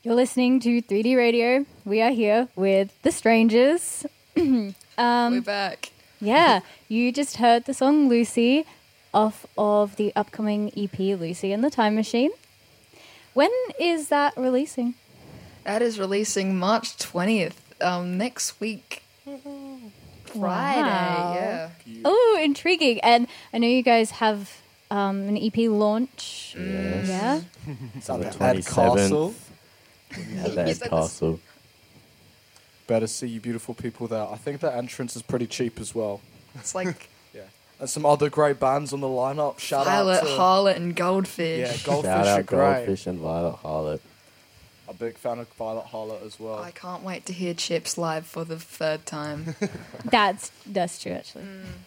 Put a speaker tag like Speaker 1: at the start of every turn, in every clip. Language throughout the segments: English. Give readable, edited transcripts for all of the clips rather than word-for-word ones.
Speaker 1: You're listening to 3D Radio. We are here with The Strangers.
Speaker 2: We're back.
Speaker 1: Yeah, you just heard the song Lucy off of the upcoming EP Lucy and the Time Machine. When is that releasing?
Speaker 2: That is releasing March 20th, next week. Friday,
Speaker 1: Wow.
Speaker 2: yeah.
Speaker 1: Oh, intriguing. And I know you guys have an EP launch.
Speaker 3: Yes.
Speaker 1: Yeah?
Speaker 4: It's at
Speaker 3: the
Speaker 4: the Ed
Speaker 3: 27th.
Speaker 4: Castle.
Speaker 3: At the
Speaker 2: You
Speaker 3: Ed
Speaker 2: said
Speaker 3: Castle.
Speaker 4: Better see you beautiful people there. I think the entrance is pretty cheap as well.
Speaker 2: It's like
Speaker 4: Yeah. And some other great bands on the lineup. Shout
Speaker 2: Violet,
Speaker 4: out to
Speaker 2: Harlot, and Goldfish.
Speaker 4: Yeah, Goldfish
Speaker 3: Shout
Speaker 4: are
Speaker 3: out
Speaker 4: great.
Speaker 3: Goldfish and Violet Harlot.
Speaker 4: A big fan of Violet Harlot as well.
Speaker 2: I can't wait to hear Chips live for the third time.
Speaker 1: That's true, actually.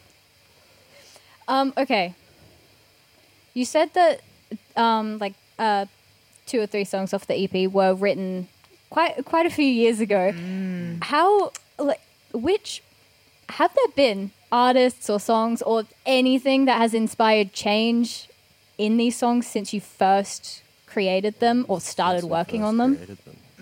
Speaker 1: Okay. You said that 2 or 3 songs off the EP were written quite a few years ago. How, have there been artists or songs or anything that has inspired change in these songs since you first created them or started
Speaker 3: Since we
Speaker 1: working
Speaker 3: first
Speaker 1: on them?
Speaker 3: created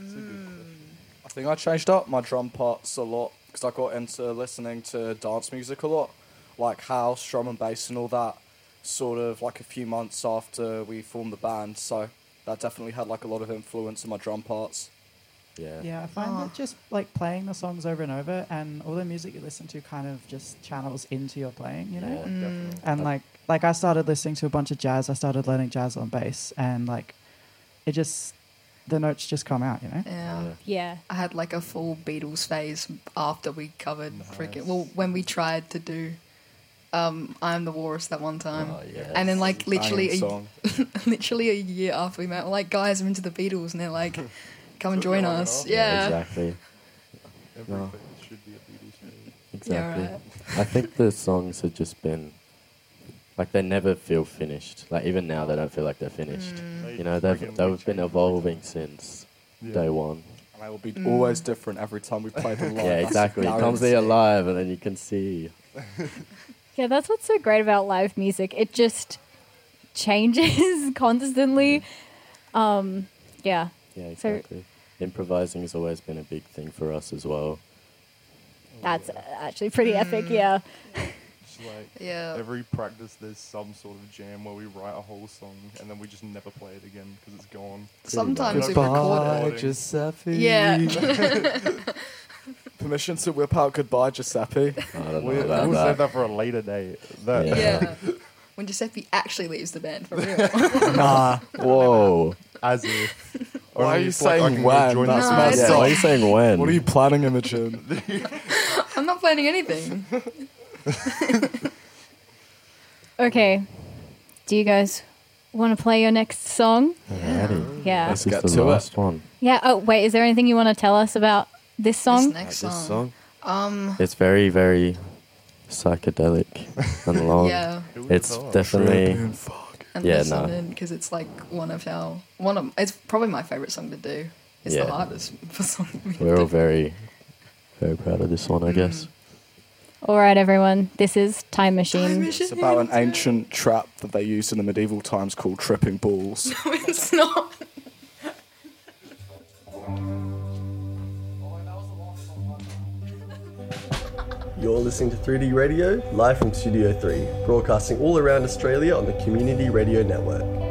Speaker 4: I think I changed up my drum parts a lot because I got into listening to dance music a lot, like house, drum and bass and all that, sort of like a few months after we formed the band. So that definitely had like a lot of influence in my drum parts.
Speaker 5: Yeah, I find that just like playing the songs over and over and all the music you listen to kind of just channels into your playing, you know?
Speaker 3: Yeah, definitely.
Speaker 5: And like I started listening to a bunch of jazz. I started learning jazz on bass and like it just, the notes just come out, you know?
Speaker 2: Yeah.
Speaker 1: Yeah.
Speaker 2: I had like a full Beatles phase after we covered when we tried to do I'm the Walrus that one time.
Speaker 3: Oh, yes.
Speaker 2: And then like literally
Speaker 4: Banging song.
Speaker 2: literally a year after we met, we're like, guys, I'm into the Beatles, and they're like, come and join us. Yeah.
Speaker 3: Exactly.
Speaker 6: Every phase should be a Beatles phase.
Speaker 3: Exactly.
Speaker 2: Yeah, right.
Speaker 3: I think the songs have just been like they never feel finished. Like even now, they don't feel like they're finished. You know, they've been evolving since day one.
Speaker 4: And they will be always different every time we play them live.
Speaker 3: Yeah,
Speaker 4: That's
Speaker 3: exactly. It comes
Speaker 4: guaranteed.
Speaker 3: there live, and then you can see.
Speaker 1: Yeah, that's what's so great about live music. It just changes constantly. Yeah.
Speaker 3: Yeah,
Speaker 1: So-
Speaker 3: exactly. Improvising has always been a big thing for us as well.
Speaker 1: That's actually pretty epic, yeah.
Speaker 6: It's like
Speaker 2: Yeah.
Speaker 6: every practice there's some sort of jam where we write a whole song and then we just never play it again because it's gone.
Speaker 2: Sometimes we
Speaker 6: Goodbye.
Speaker 2: record it.
Speaker 4: Giuseppe.
Speaker 2: Yeah.
Speaker 4: Permission to whip out Goodbye, Giuseppe.
Speaker 3: I don't know
Speaker 6: We'll
Speaker 3: about
Speaker 6: save
Speaker 3: that.
Speaker 6: that for a later date. That,
Speaker 3: Yeah.
Speaker 2: Yeah. When Giuseppe actually leaves the band for real.
Speaker 4: Nah.
Speaker 3: Whoa.
Speaker 6: As if.
Speaker 4: Why are
Speaker 6: Only
Speaker 4: you
Speaker 6: if, like, I
Speaker 4: saying
Speaker 6: can
Speaker 4: when?
Speaker 6: join
Speaker 4: That's
Speaker 2: No,
Speaker 4: messed
Speaker 2: it's
Speaker 3: Yeah,
Speaker 4: up.
Speaker 3: why are you saying when?
Speaker 4: What are you planning, Imogen?
Speaker 2: I'm not planning anything.
Speaker 1: Okay. Do you guys want to play your next song?
Speaker 3: Alrighty.
Speaker 1: Yeah.
Speaker 3: This
Speaker 4: get
Speaker 3: is
Speaker 4: to
Speaker 3: the
Speaker 4: it.
Speaker 3: last one.
Speaker 1: Yeah. Oh, wait. Is there anything you want to tell us about this song?
Speaker 2: This next
Speaker 3: This
Speaker 2: song.
Speaker 3: song. It's very, very psychedelic and long.
Speaker 2: Yeah.
Speaker 3: It's definitely.
Speaker 2: And
Speaker 3: Yeah,
Speaker 2: listen
Speaker 3: no.
Speaker 2: because it's like it's probably my favorite song to do. It's
Speaker 3: Yeah.
Speaker 2: the hardest for song for me to
Speaker 3: We're all
Speaker 2: do.
Speaker 3: very, very proud of this one, I guess.
Speaker 1: All right, everyone. This is Time Machine.
Speaker 4: It's about an ancient trap that they used in the medieval times called tripping balls.
Speaker 2: No, it's not.
Speaker 7: You're listening to 3D Radio, live from Studio 3, broadcasting all around Australia on the Community Radio Network.